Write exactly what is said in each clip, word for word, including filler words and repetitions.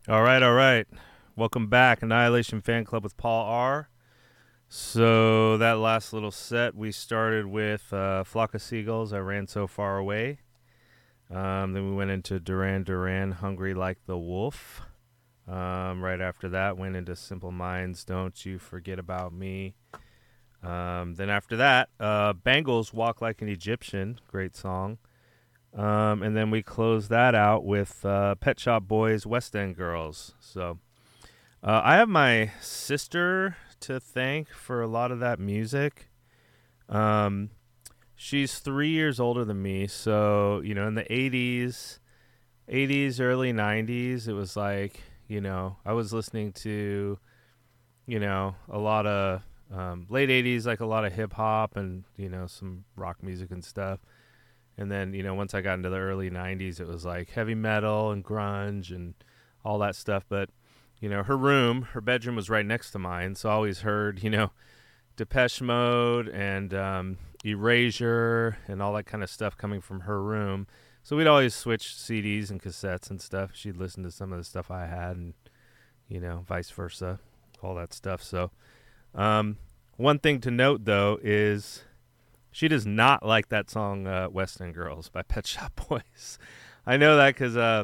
All right, all right. Welcome back, Annihilation Fan Club with Paul R. So that last little set, we started with uh, Flock of Seagulls, I Ran So Far Away. Um, then we went into Duran Duran, Hungry Like the Wolf. Um, right after that, went into Simple Minds, Don't You Forget About Me. Um, then after that, uh, Bangles, Walk Like an Egyptian, great song. Um, and then we closed that out with uh, Pet Shop Boys, West End Girls. So uh, I have my sister to thank for a lot of that music. Um, she's three years older than me. So, you know, in the eighties, eighties, early nineties, it was like, you know, I was listening to, you know, a lot of um, late eighties, like a lot of hip hop and, you know, some rock music and stuff. And then, you know, once I got into the early nineties, it was like heavy metal and grunge and all that stuff. But, you know, her room, her bedroom was right next to mine. So I always heard, you know, Depeche Mode and um, Erasure and all that kind of stuff coming from her room. So we'd always switch C Ds and cassettes and stuff. She'd listen to some of the stuff I had and, you know, vice versa, all that stuff. So um, one thing to note, though, is she does not like that song uh, West End Girls by Pet Shop Boys. I know that because uh,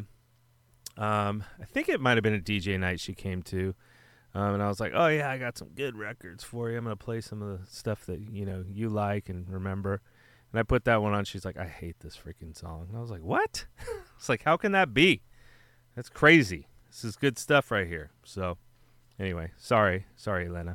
um, I think it might have been a D J night she came to. Um, and I was like, oh, yeah, I got some good records for you. I'm going to play some of the stuff that, you know, you like and remember. And I put that one on. She's like, I hate this freaking song. And I was like, what? It's like, how can that be? That's crazy. This is good stuff right here. So anyway, sorry. Sorry, Elena.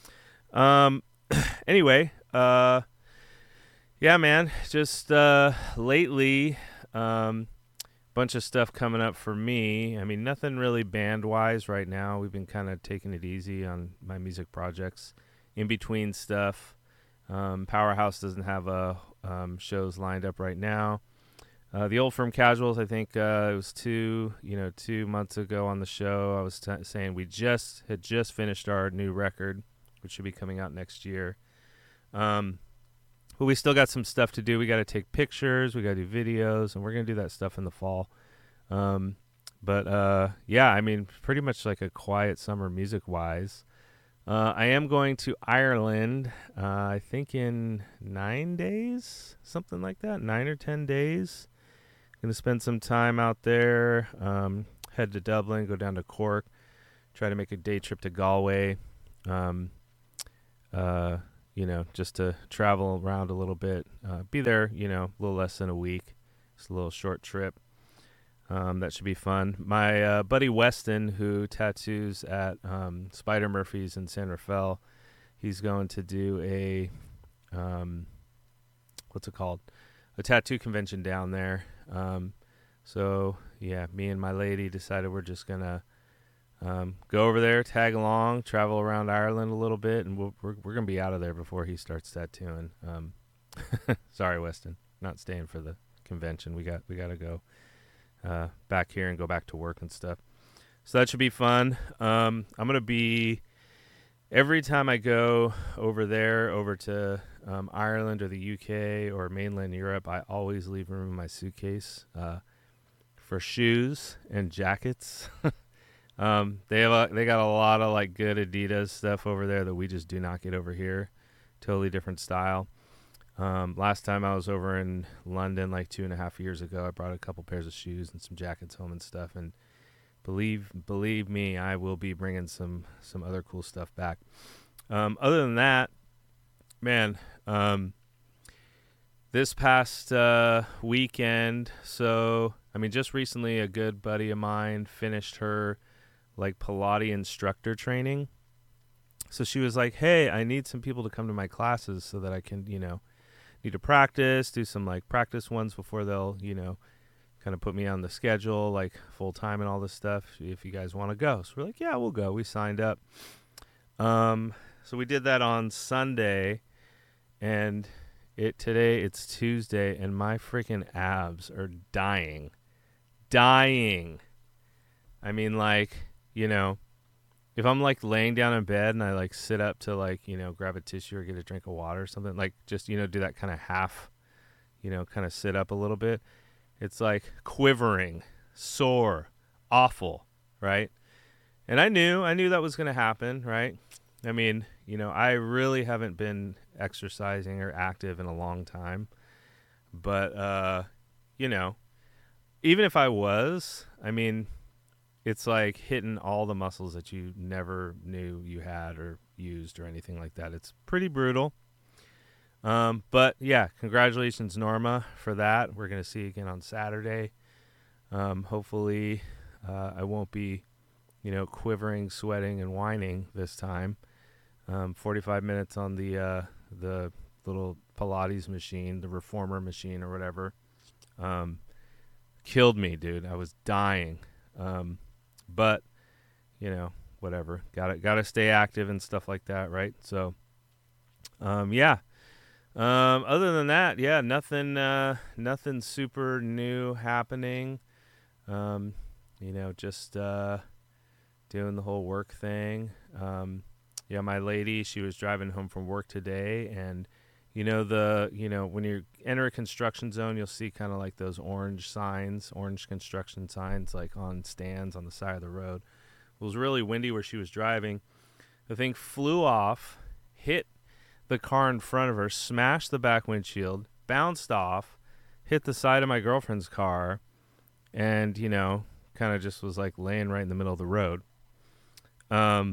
Um, anyway, uh, yeah, man, just uh, lately, um, bunch of stuff coming up for me. I mean, nothing really band-wise right now. We've been kind of taking it easy on my music projects. In between stuff, um, Powerhouse doesn't have uh, um, shows lined up right now. Uh, the Old Firm Casuals, I think uh, it was two, you know, two months ago on the show. I was t- saying we just had just finished our new record, which should be coming out next year. Um, But we still got some stuff to do. We got to take pictures. We got to do videos, and we're going to do that stuff in the fall. Um, but, uh, yeah, I mean, pretty much like a quiet summer music-wise. Uh, I am going to Ireland, uh, I think in nine days, something like that, nine or ten days. Going to spend some time out there, um, head to Dublin, go down to Cork, try to make a day trip to Galway. Um, uh you know, just to travel around a little bit, uh, be there, you know, a little less than a week. It's a little short trip. Um, that should be fun. My uh, buddy Weston, who tattoos at um, Spider Murphy's in San Rafael, he's going to do a, um, what's it called? A tattoo convention down there. Um, so, yeah, me and my lady decided we're just going to Um, go over there, tag along, travel around Ireland a little bit, and we'll, we're we're gonna be out of there before he starts tattooing. Um, sorry, Weston, not staying for the convention. We got we gotta go uh, back here and go back to work and stuff. So that should be fun. Um, I'm gonna be every time I go over there, over to um, Ireland or the U K or mainland Europe. I always leave room in my suitcase uh, for shoes and jackets. Um, they have a, they got a lot of like good Adidas stuff over there that we just do not get over here. Totally different style. Um, last time I was over in London like two and a half years ago, I brought a couple pairs of shoes and some jackets home and stuff. And believe believe me, I will be bringing some some other cool stuff back. Um, other than that, man, um, this past uh, weekend, so I mean, just recently, a good buddy of mine finished her like Pilates instructor training. So she was like, hey, I need some people to come to my classes so that I can, you know, need to practice, do some like practice ones before they'll, you know, kind of put me on the schedule like full time and all this stuff if you guys want to go. So we're like, yeah, we'll go. We signed up. Um, so we did that on Sunday, and it today it's Tuesday, and my freaking abs are dying. Dying. I mean, like, you know, if I'm like laying down in bed and I like sit up to like, you know, grab a tissue or get a drink of water or something, like just, you know, do that kind of half, you know, kind of sit up a little bit, it's like quivering, sore, awful. right? And I knew, I knew that was going to happen, right? I mean, you know, I really haven't been exercising or active in a long time, but, uh, you know, even if I was, I mean, it's like hitting all the muscles that you never knew you had or used or anything like that. It's pretty brutal. Um, but yeah, congratulations, Norma, for that. We're going to see you again on Saturday. Um, hopefully, uh, I won't be, you know, quivering, sweating, and whining this time. Um, forty-five minutes on the uh, the little Pilates machine, the reformer machine or whatever, um, killed me, dude. I was dying. Um, but, you know, whatever. Got to got to stay active and stuff like that, right? So, um, yeah. Um, other than that, yeah, nothing, uh, nothing super new happening. Um, you know, just, uh, doing the whole work thing. Um, yeah, my lady, she was driving home from work today, and, you know, the, you know, when you enter a construction zone, you'll see kind of like those orange signs, orange construction signs, like on stands on the side of the road. It was really windy where she was driving. The thing flew off, hit the car in front of her, smashed the back windshield, bounced off, hit the side of my girlfriend's car, and, you know, kind of just was like laying right in the middle of the road. Um,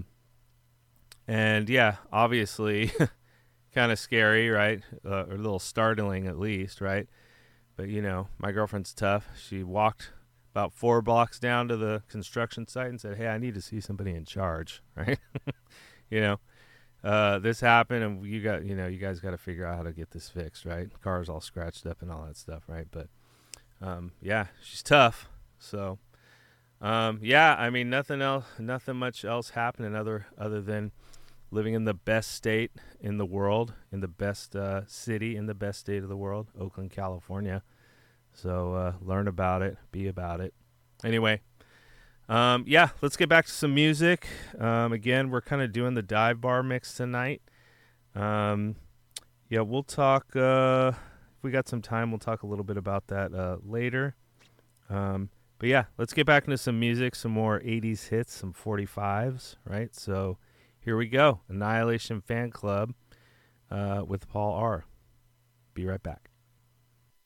and yeah, obviously kind of scary, right? Uh, or a little startling at least, right? But, you know, my girlfriend's tough. She walked about four blocks down to the construction site and said, "Hey, I need to see somebody in charge," right? you know, Uh, this happened, and you got, you know, you guys got to figure out how to get this fixed, right? Car's all scratched up and all that stuff, right? But, um, yeah, she's tough. So, um, yeah, I mean, nothing else, nothing much else happening other, other than living in the best state in the world, in the best, uh, city in the best state of the world, Oakland, California. So, uh, learn about it, be about it. Anyway. Um, yeah, let's get back to some music. Um, again, we're kind of doing the dive bar mix tonight. Um, yeah, we'll talk, uh, if we got some time, we'll talk a little bit about that uh, later. Um, but yeah, let's get back into some music, some more eighties hits, some forty-fives, right? So here we go. Annihilation Fan Club uh, with Paul R. Be right back.